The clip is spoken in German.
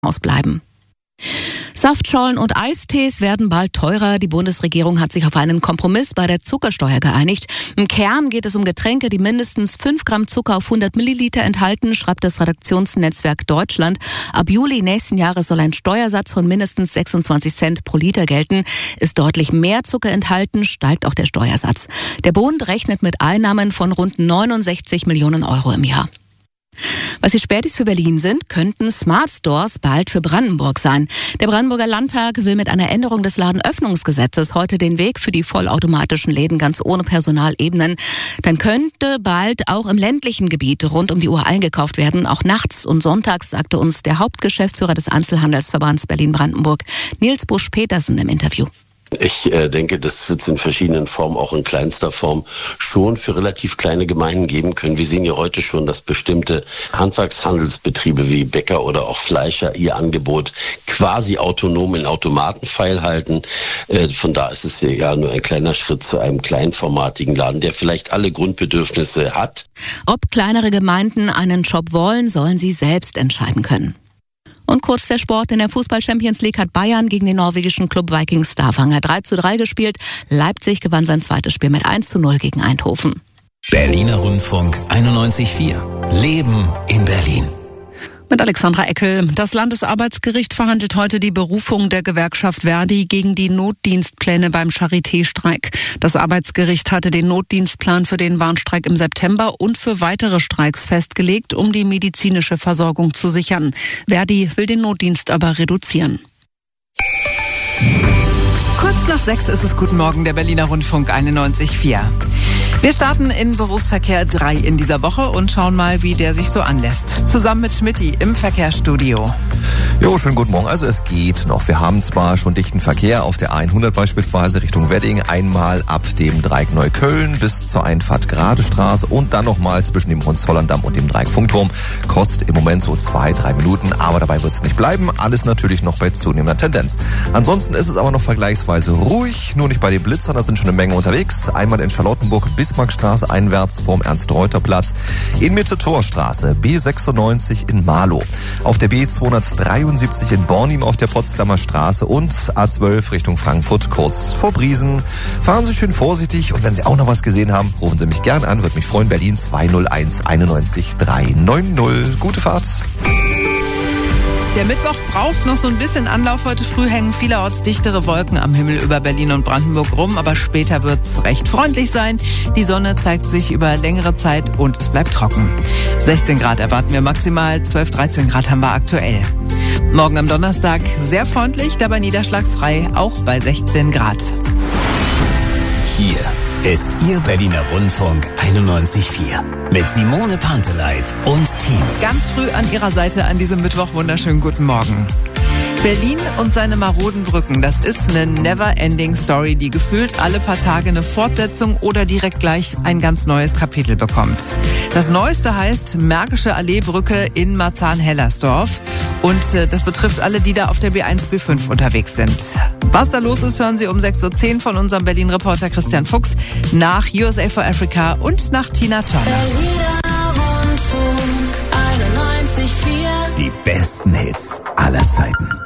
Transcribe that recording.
ausbleiben. Saftschorlen und Eistees werden bald teurer. Die Bundesregierung hat sich auf einen Kompromiss bei der Zuckersteuer geeinigt. Im Kern geht es um Getränke, die mindestens 5 Gramm Zucker auf 100 Milliliter enthalten, schreibt das Redaktionsnetzwerk Deutschland. Ab Juli nächsten Jahres soll ein Steuersatz von mindestens 26 Cent pro Liter gelten. Ist deutlich mehr Zucker enthalten, steigt auch der Steuersatz. Der Bund rechnet mit Einnahmen von rund 69 Millionen Euro im Jahr. Was die Spätis für Berlin sind, könnten Smart Stores bald für Brandenburg sein. Der Brandenburger Landtag will mit einer Änderung des Ladenöffnungsgesetzes heute den Weg für die vollautomatischen Läden ganz ohne Personal ebnen. Dann könnte bald auch im ländlichen Gebiet rund um die Uhr eingekauft werden, auch nachts und sonntags, sagte uns der Hauptgeschäftsführer des Einzelhandelsverbands Berlin-Brandenburg, Nils Busch-Petersen, im Interview. Ich denke, das wird es in verschiedenen Formen, auch in kleinster Form, schon für relativ kleine Gemeinden geben können. Wir sehen ja heute schon, dass bestimmte Handwerkshandelsbetriebe wie Bäcker oder auch Fleischer ihr Angebot quasi autonom in Automaten feilhalten. Von da ist es ja nur ein kleiner Schritt zu einem kleinformatigen Laden, der vielleicht alle Grundbedürfnisse hat. Ob kleinere Gemeinden einen Shop wollen, sollen sie selbst entscheiden können. Und kurz der Sport. In der Fußball-Champions League hat Bayern gegen den norwegischen Club Viking Stavanger 3:3 gespielt. Leipzig gewann sein zweites Spiel mit 1:0 gegen Eindhoven. Berliner Rundfunk 91,4. Leben in Berlin. Mit Alexandra Eckel. Das Landesarbeitsgericht verhandelt heute die Berufung der Gewerkschaft Verdi gegen die Notdienstpläne beim Charité-Streik. Das Arbeitsgericht hatte den Notdienstplan für den Warnstreik im September und für weitere Streiks festgelegt, um die medizinische Versorgung zu sichern. Verdi will den Notdienst aber reduzieren. Kurz nach 6 ist es Guten Morgen, der Berliner Rundfunk 91,4. Wir starten in Berufsverkehr 3 in dieser Woche und schauen mal, wie der sich so anlässt. Zusammen mit Schmidti im Verkehrsstudio. Jo, schönen guten Morgen. Also es geht noch. Wir haben zwar schon dichten Verkehr auf der 100 beispielsweise Richtung Wedding, einmal ab dem Dreieck Neukölln bis zur Einfahrt Gradestraße und dann nochmal zwischen dem Hohenzollerndamm und dem Dreieck Funkturm. Kostet im Moment so 2-3 Minuten, aber dabei wird es nicht bleiben. Alles natürlich noch bei zunehmender Tendenz. Ansonsten ist es aber noch vergleichsweise ruhig, nur nicht bei den Blitzern, da sind schon eine Menge unterwegs. Einmal in Charlottenburg, Bismarckstraße einwärts vorm Ernst-Reuter-Platz, in Mitte Torstraße, B96 in Marlow, auf der B273 in Bornim auf der Potsdamer Straße und A12 Richtung Frankfurt kurz vor Briesen. Fahren Sie schön vorsichtig und wenn Sie auch noch was gesehen haben, rufen Sie mich gern an, würde mich freuen. Berlin 201 91 390. Gute Fahrt. Der Mittwoch braucht noch so ein bisschen Anlauf. Heute früh hängen vielerorts dichtere Wolken am Himmel über Berlin und Brandenburg rum, aber später wird es recht freundlich sein. Die Sonne zeigt sich über längere Zeit und es bleibt trocken. 16 Grad erwarten wir maximal, 12, 13 Grad haben wir aktuell. Morgen am Donnerstag sehr freundlich, dabei niederschlagsfrei, auch bei 16 Grad. Hier ist Ihr Berliner Rundfunk 91,4 mit Simone Panteleit und Team. Ganz früh an Ihrer Seite an diesem Mittwoch. Wunderschönen guten Morgen. Berlin und seine maroden Brücken, das ist eine never-ending Story, die gefühlt alle paar Tage eine Fortsetzung oder direkt gleich ein ganz neues Kapitel bekommt. Das Neueste heißt Märkische Alleebrücke in Marzahn-Hellersdorf und das betrifft alle, die da auf der B1, B5 unterwegs sind. Was da los ist, hören Sie um 6:10 Uhr von unserem Berlin-Reporter Christian Fuchs nach USA for Africa und nach Tina Turner. Berliner Rundfunk 91,4. Die besten Hits aller Zeiten.